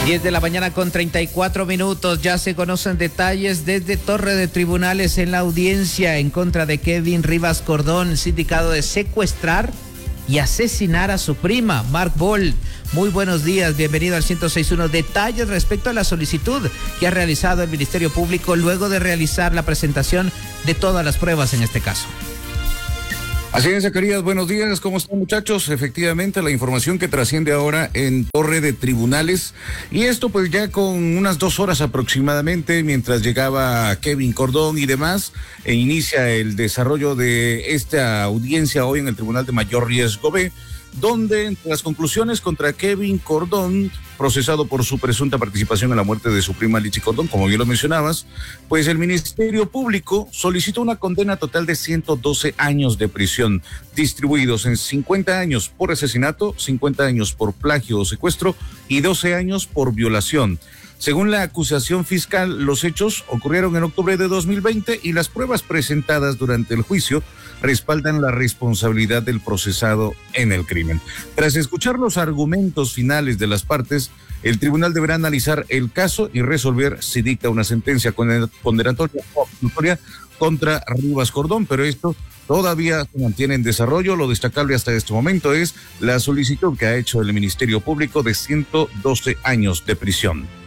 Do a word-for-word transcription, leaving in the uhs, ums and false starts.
diez de la mañana con treinta y cuatro minutos. Ya se conocen detalles desde Torre de Tribunales en la audiencia en contra de Kevin Rivas Cordón, sindicado de secuestrar y asesinar a su prima, Mark Bold. Muy buenos días, bienvenido al ciento seis punto uno. Detalles respecto a la solicitud que ha realizado el Ministerio Público luego de realizar la presentación de todas las pruebas en este caso. Así es, Zacarías, buenos días, ¿cómo están, muchachos? Efectivamente, la información que trasciende ahora en Torre de Tribunales, y esto pues ya con unas dos horas aproximadamente, mientras llegaba Kevin Cordón y demás, e inicia el desarrollo de esta audiencia hoy en el Tribunal de Mayor Riesgo B, donde entre las conclusiones contra Kevin Cordón, procesado por su presunta participación en la muerte de su prima Lichi Cordón, como bien lo mencionabas, pues el Ministerio Público solicitó una condena total de ciento doce años de prisión, distribuidos en cincuenta años por asesinato, cincuenta años por plagio o secuestro y doce años por violación. Según la acusación fiscal, los hechos ocurrieron en octubre de dos mil veinte y las pruebas presentadas durante el juicio respaldan la responsabilidad del procesado en el crimen. Tras escuchar los argumentos finales de las partes, el tribunal deberá analizar el caso y resolver si dicta una sentencia condenatoria o absolutoria contra Rivas Cordón, pero esto todavía se mantiene en desarrollo. Lo destacable hasta este momento es la solicitud que ha hecho el Ministerio Público de ciento doce años de prisión.